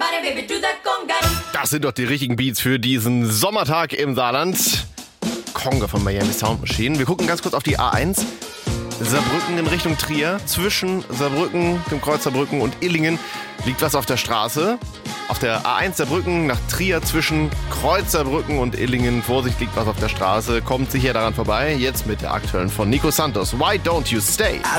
Das sind doch die richtigen Beats für diesen Sommertag im Saarland. Conga von Miami Sound Machine. Wir gucken ganz kurz auf die A1. Saarbrücken in Richtung Trier. Zwischen Saarbrücken, dem Kreuz Saarbrücken und Illingen liegt was auf der Straße. Auf der A1 Saarbrücken nach Trier zwischen Kreuz Saarbrücken und Illingen. Vorsicht, liegt was auf der Straße. Kommt sicher daran vorbei. Jetzt mit der aktuellen von Nico Santos. Why don't you stay? I